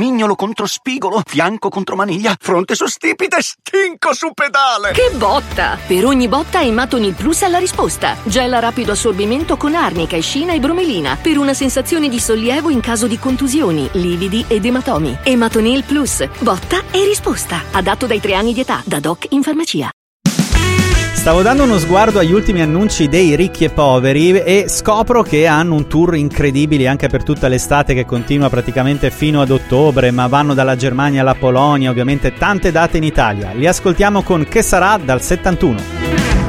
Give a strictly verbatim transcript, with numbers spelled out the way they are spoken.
mignolo contro spigolo, fianco contro maniglia, fronte su stipite, stinco su pedale. Che botta! Per ogni botta Ematonil Plus ha la risposta. Gel a rapido assorbimento con arnica, escina e bromelina per una sensazione di sollievo in caso di contusioni, lividi ed ematomi. Ematonil Plus, botta e risposta. Adatto dai tre anni di età, da doc in farmacia. Stavo dando uno sguardo agli ultimi annunci dei ricchi e poveri e scopro che hanno un tour incredibile anche per tutta l'estate che continua praticamente fino ad ottobre, ma vanno dalla Germania alla Polonia, ovviamente tante date in Italia. Li ascoltiamo con Che sarà dal settantuno.